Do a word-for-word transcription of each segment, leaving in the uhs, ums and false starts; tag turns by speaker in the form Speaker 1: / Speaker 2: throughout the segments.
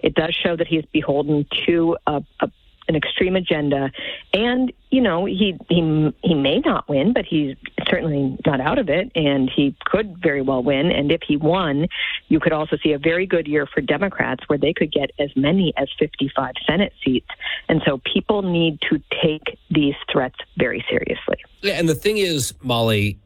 Speaker 1: It does show that he's beholden to a, a an extreme agenda, and you know he he he may not win, but he's certainly not out of it, and he could very well win. And if he won, you could also see a very good year for Democrats, where they could get as many as fifty-five Senate seats. And so people need to take these threats very seriously.
Speaker 2: Yeah, and the thing is, Molly,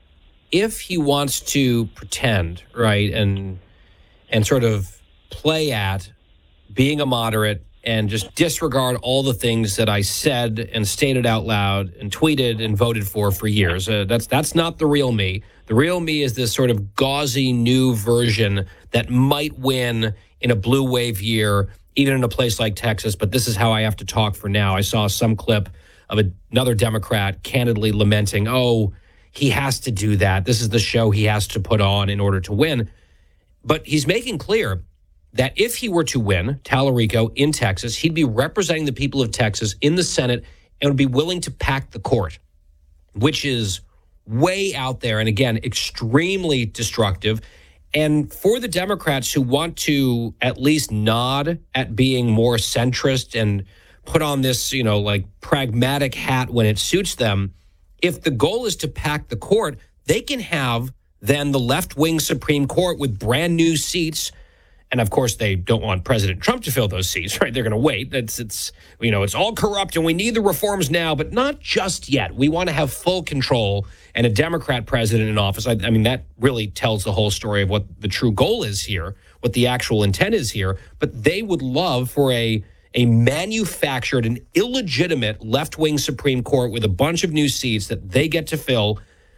Speaker 2: if he wants to pretend, right, and and sort of play at being a moderate and just disregard all the things that I said and stated out loud and tweeted and voted for for years. Uh, that's that's not the real me. The real me is this sort of gauzy new version that might win in a blue wave year, even in a place like Texas. But this is how I have to talk for now. I saw some clip of a, another Democrat candidly lamenting, oh, he has to do that. This is the show he has to put on in order to win. But he's making clear that if he were to win Tallarico in Texas, he'd be representing the people of Texas in the Senate and would be willing to pack the court, which is way out there and, again, extremely destructive. And for the Democrats who want to at least nod at being more centrist and put on this, you know, like pragmatic hat when it suits them, if the goal is to pack the court, they can have then the left-wing Supreme Court with brand new seats. And of course, they don't want President Trump to fill those seats, right? They're going to wait. It's, it's, you know, it's all corrupt and we need the reforms now, but not just yet. We want to have full control and a Democrat president in office. I, I mean, that really tells the whole story of what the true goal is here, what the actual intent is here. But they would love for a, a manufactured and illegitimate left-wing Supreme Court with a bunch of new seats that they get to fill,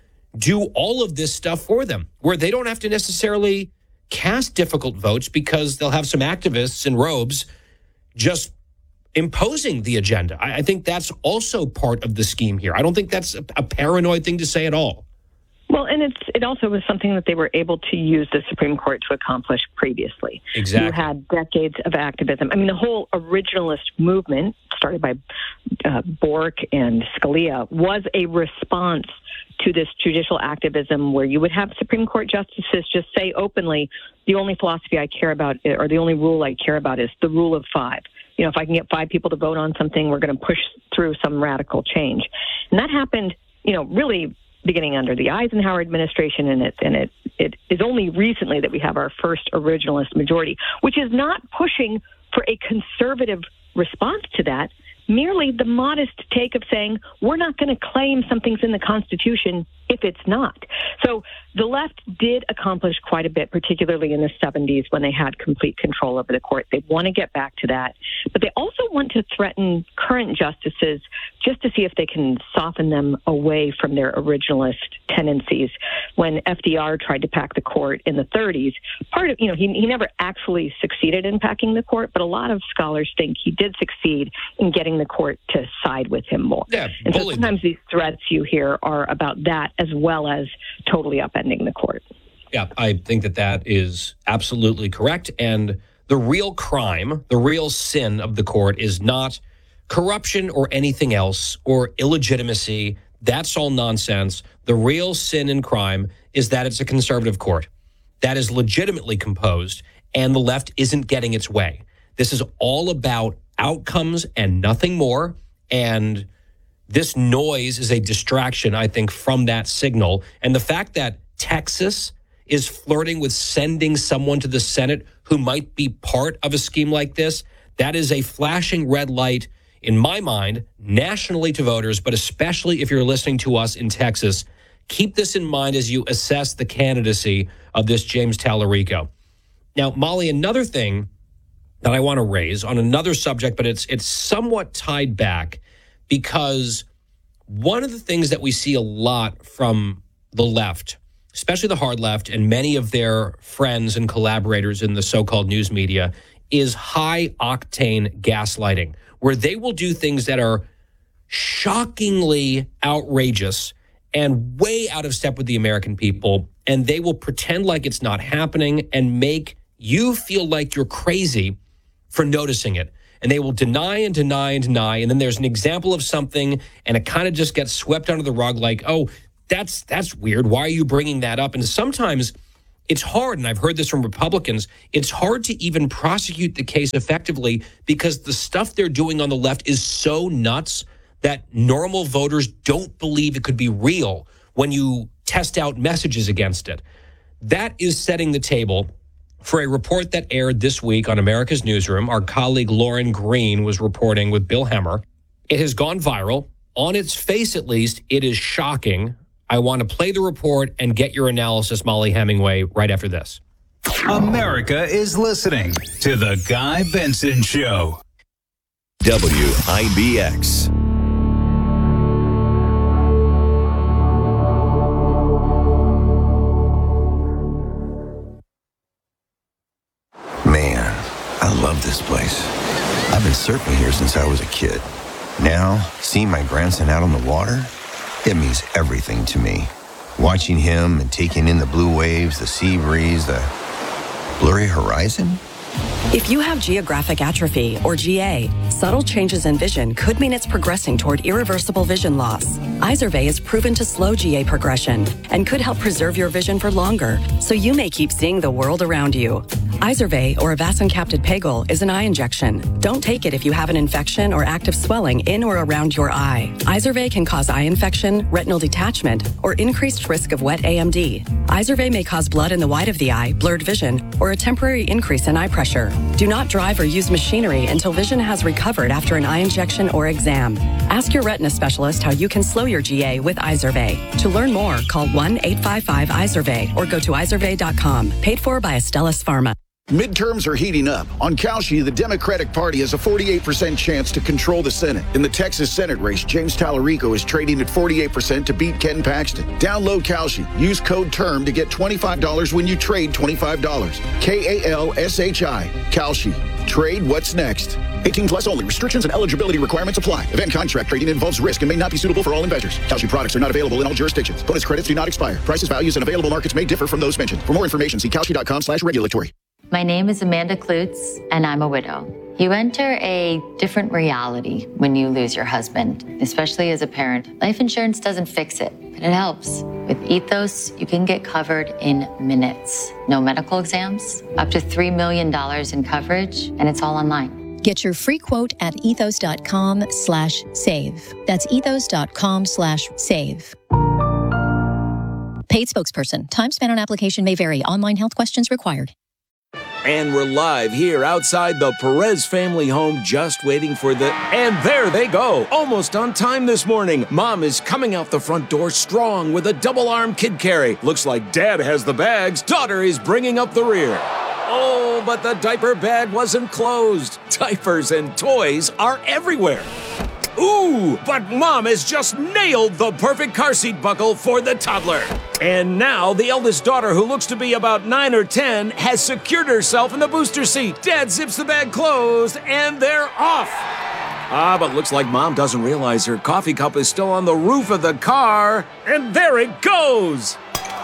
Speaker 2: do all of this stuff for them, where they don't have to necessarily cast difficult votes because they'll have some activists in robes just imposing the agenda. I, I think that's also part of the scheme here. I don't think that's a, a paranoid thing to say at all.
Speaker 1: Well, and it's it also was something that they were able to use the Supreme Court to accomplish previously.
Speaker 2: Exactly.
Speaker 1: You had decades of activism. I mean, the whole originalist movement, started by uh, Bork and Scalia, was a response to this judicial activism where you would have Supreme Court justices just say openly, the only philosophy I care about, or the only rule I care about, is the rule of five. You know, if I can get five people to vote on something, we're going to push through some radical change. And that happened, you know, really beginning under the Eisenhower administration, and it and it it is only recently that we have our first originalist majority, which is not pushing for a conservative response to that, merely the modest take of saying, we're not going to claim something's in the Constitution if it's not. So the left did accomplish quite a bit, particularly in the seventies when they had complete control over the court. They want to get back to that. But they also want to threaten current justices just to see if they can soften them away from their originalist tendencies. When F D R tried to pack the court in the thirties, part of, you know, he, he never actually succeeded in packing the court, but a lot of scholars think he did succeed in getting the court to side with him more.
Speaker 2: Yeah,
Speaker 1: and so sometimes these threats you hear are about that as well as totally upending the court.
Speaker 2: Yeah, I think that that is absolutely correct. And the real crime, the real sin of the court is not corruption or anything else or illegitimacy. That's all nonsense. The real sin and crime is that it's a conservative court that is legitimately composed and the left isn't getting its way. This is all about outcomes and nothing more. And this noise is a distraction, I think, from that signal. And the fact that Texas is flirting with sending someone to the Senate who might be part of a scheme like this, that is a flashing red light, in my mind, nationally to voters, but especially if you're listening to us in Texas. Keep this in mind as you assess the candidacy of this James Tallarico. Now, Molly, another thing that I want to raise on another subject, but it's it's somewhat tied back, because one of the things that we see a lot from the left, especially the hard left and many of their friends and collaborators in the so-called news media, is high-octane gaslighting, where they will do things that are shockingly outrageous and way out of step with the American people, and they will pretend like it's not happening and make you feel like you're crazy for noticing it. And they will deny and deny and deny, and then there's an example of something, and it kind of just gets swept under the rug like, oh, that's that's weird. Why are you bringing that up? And sometimes it's hard, and I've heard this from Republicans, it's hard to even prosecute the case effectively because the stuff they're doing on the left is so nuts that normal voters don't believe it could be real when you test out messages against it. That is setting the table for a report that aired this week on America's Newsroom. Our colleague Lauren Green was reporting with Bill Hemmer. It has gone viral. On its face, at least, it is shocking. I want to play the report and get your analysis, Molly Hemingway, right after this.
Speaker 3: America is listening to The Guy Benson Show.
Speaker 4: W I B X.
Speaker 5: Man, I love this place. I've been surfing here since I was a kid. Now, seeing my grandson out on the water, it means everything to me. Watching him and taking in the blue waves, the sea breeze, the blurry horizon.
Speaker 6: If you have geographic atrophy, or G A, subtle changes in vision could mean it's progressing toward irreversible vision loss. Izervay is proven to slow G A progression and could help preserve your vision for longer, so you may keep seeing the world around you. Izervay, or avacincaptad pegol, is an eye injection. Don't take it if you have an infection or active swelling in or around your eye. Izervay can cause eye infection, retinal detachment, or increased risk of wet A M D. Izervay may cause blood in the white of the eye, blurred vision, or a temporary increase in eye pressure. Do not drive or use machinery until vision has recovered after an eye injection or exam. Ask your retina specialist how you can slow your G A with Izervay. To learn more, call one eight five five Izervay or go to izervay dot com. Paid for by Astellas Pharma.
Speaker 7: Midterms are heating up. On Kalshi, the Democratic Party has a forty-eight percent chance to control the Senate. In the Texas Senate race, James Tallarico is trading at forty-eight percent to beat Ken Paxton. Download Kalshi. Use code TERM to get twenty-five dollars when you trade twenty-five dollars. K A L S H I. Kalshi. Trade what's next. eighteen plus only. Restrictions and eligibility requirements apply. Event contract trading involves risk and may not be suitable for all investors. Kalshi products are not available in all jurisdictions. Bonus credits do not expire. Prices, values, and available markets may differ from those mentioned. For more information, see kalshi dot com slash regulatory.
Speaker 8: My name is Amanda Klutz, and I'm a widow. You enter a different reality when you lose your husband, especially as a parent. Life insurance doesn't fix it, but it helps. With Ethos, you can get covered in minutes. No medical exams, up to three million dollars in coverage, and it's all online.
Speaker 9: Get your free quote at ethos dot com slash save. That's ethos dot com slash save. Paid spokesperson. Time spent on application may vary. Online health questions required.
Speaker 10: And we're live here outside the Perez family home, just waiting for the... And there they go, almost on time this morning. Mom is coming out the front door strong with a double-arm kid carry. Looks like Dad has the bags. Daughter is bringing up the rear. Oh, but the diaper bag wasn't closed. Diapers and toys are everywhere. Ooh, but Mom has just nailed the perfect car seat buckle for the toddler. And now the eldest daughter, who looks to be about nine or ten, has secured herself in the booster seat. Dad zips the bag closed, and they're off. Ah, but looks like Mom doesn't realize her coffee cup is still on the roof of the car. And there it goes.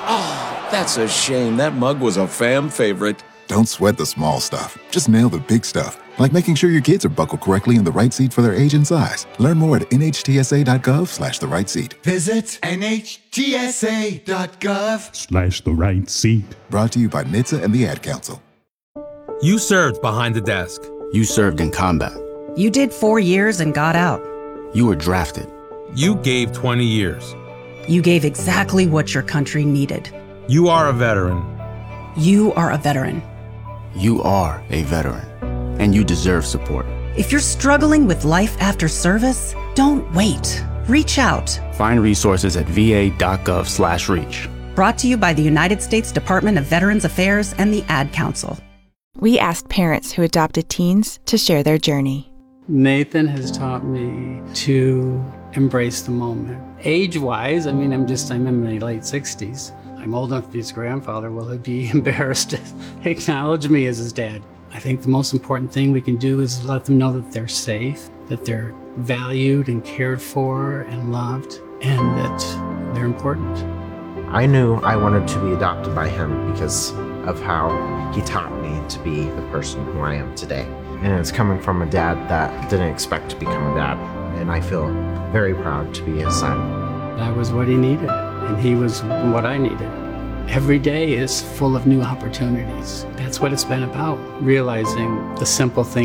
Speaker 10: Oh, that's a shame. That mug was a fam favorite.
Speaker 11: Don't sweat the small stuff. Just nail the big stuff. Like making sure your kids are buckled correctly in the right seat for their age and size. Learn more at N H T S A dot gov slash the right seat.
Speaker 12: Visit N H T S A dot gov
Speaker 13: slash the right seat.
Speaker 11: Brought to you by N H T S A and the Ad Council.
Speaker 14: You served behind the desk.
Speaker 15: You served in combat.
Speaker 16: You did four years and got out.
Speaker 15: You were drafted.
Speaker 14: You gave twenty years.
Speaker 16: You gave exactly what your country needed.
Speaker 14: You are a veteran.
Speaker 16: You are a veteran.
Speaker 15: You are a veteran. And you deserve support.
Speaker 16: If you're struggling with life after service, don't wait. Reach out.
Speaker 15: Find resources at V A dot gov slash reach.
Speaker 16: Brought to you by the United States Department of Veterans Affairs and the Ad Council.
Speaker 17: We asked parents who adopted teens to share their journey.
Speaker 18: Nathan has taught me to embrace the moment. Age-wise, I mean, I'm just, I'm in my late sixties. I'm old enough to be his grandfather. Will he be embarrassed to acknowledge me as his dad? I think the most important thing we can do is let them know that they're safe, that they're valued and cared for and loved, and that they're important.
Speaker 19: I knew I wanted to be adopted by him because of how he taught me to be the person who I am today. And it's coming from a dad that didn't expect to become a dad. And I feel very proud to be his son.
Speaker 18: That was what he needed, and he was what I needed. every day is full of new opportunities. That's what it's been about, realizing the simple things